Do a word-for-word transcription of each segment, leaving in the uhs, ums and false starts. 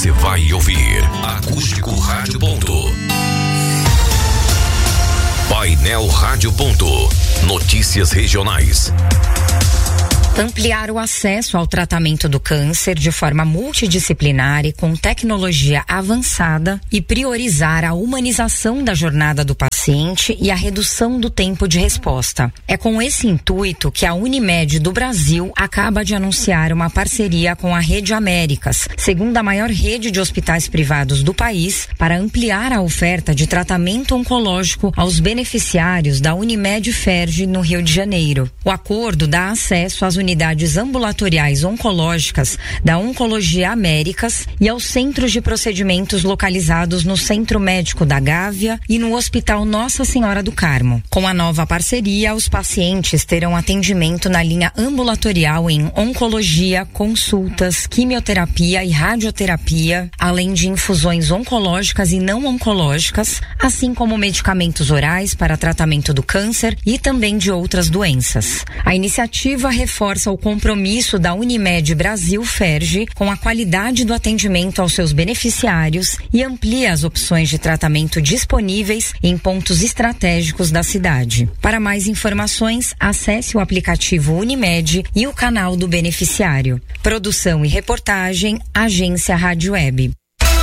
você vai ouvir Acústico Rádio Ponto. Painel Rádio Ponto. Notícias regionais. Ampliar o acesso ao tratamento do câncer de forma multidisciplinar e com tecnologia avançada e priorizar a humanização da jornada do paciente e a redução do tempo de resposta. É com esse intuito que a Unimed do Brasil acaba de anunciar uma parceria com a Rede Américas, segunda maior rede de hospitais privados do país, para ampliar a oferta de tratamento oncológico aos beneficiários da Unimed Ferj no Rio de Janeiro. O acordo dá acesso às unidades ambulatoriais oncológicas da Oncologia Américas e aos centros de procedimentos localizados no Centro Médico da Gávea e no Hospital Nossa Senhora do Carmo. Com a nova parceria, os pacientes terão atendimento na linha ambulatorial em oncologia, consultas, quimioterapia e radioterapia, além de infusões oncológicas e não oncológicas, assim como medicamentos orais para tratamento do câncer e também de outras doenças. A iniciativa reforça o compromisso da Unimed Brasil Ferj com a qualidade do atendimento aos seus beneficiários e amplia as opções de tratamento disponíveis em pontos estratégicos da cidade. Para mais informações, acesse o aplicativo Unimed e o canal do beneficiário. Produção e reportagem, Agência Rádio Web.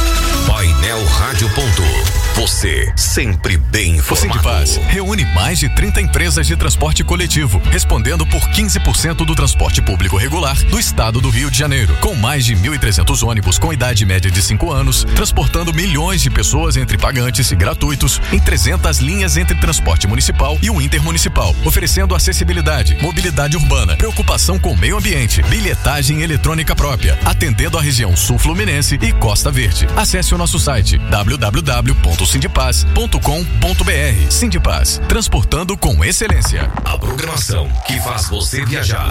Painel Rádio Ponto. Você sempre bem informado. O Sindipaz reúne mais de trinta empresas de transporte coletivo, respondendo por quinze por cento do transporte público regular do estado do Rio de Janeiro. Com mais de mil e trezentos ônibus com idade média de cinco anos, transportando milhões de pessoas entre pagantes e gratuitos em trezentas linhas entre transporte municipal e o intermunicipal, oferecendo acessibilidade, mobilidade urbana, preocupação com o meio ambiente, bilhetagem eletrônica própria, atendendo a região sul fluminense e Costa Verde. Acesse o nosso site w w w ponto sindipaz ponto com ponto b r. Sindipaz, transportando com excelência. A programação que faz você viajar.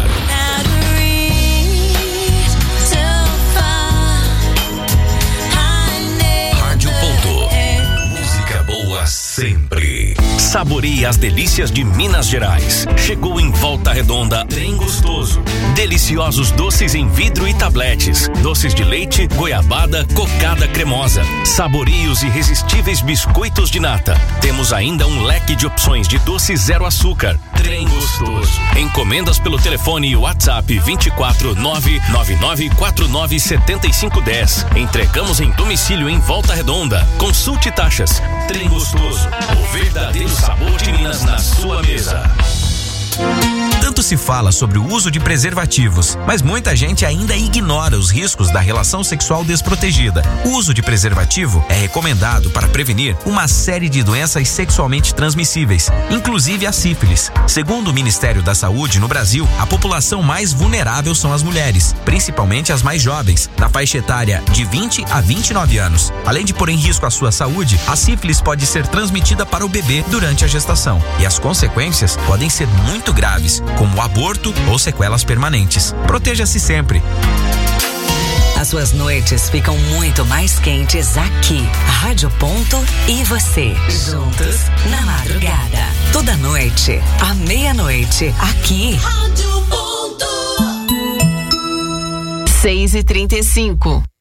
Rádio Ponto. Música boa sempre. Saboreie as delícias de Minas Gerais. Chegou em Volta Redonda, Trem Gostoso. Deliciosos doces em vidro e tabletes. Doces de leite, goiabada, cocada cremosa. Saboreie os irresistíveis biscoitos de nata. Temos ainda um leque de opções de doces zero açúcar. Trem Gostoso. Encomendas pelo telefone WhatsApp vinte e quatro, nove nove nove quatro nove sete cinco um zero. Entregamos em domicílio em Volta Redonda. Consulte taxas. Trem Gostoso. O verdadeiro sabor de Minas na sua mesa. Tanto se fala sobre o uso de preservativos, mas muita gente ainda ignora os riscos da relação sexual desprotegida. O uso de preservativo é recomendado para prevenir uma série de doenças sexualmente transmissíveis, inclusive a sífilis. Segundo o Ministério da Saúde, no Brasil, a população mais vulnerável são as mulheres, principalmente as mais jovens, na faixa etária de vinte a vinte e nove anos. Além de pôr em risco a sua saúde, a sífilis pode ser transmitida para o bebê durante a gestação, e as consequências podem ser muito graves, como aborto ou sequelas permanentes. Proteja-se sempre. As suas noites ficam muito mais quentes aqui. Rádio Ponto e você, juntos na madrugada. Toda noite, à meia-noite, aqui. Rádio Ponto. seis e trinta e cinco.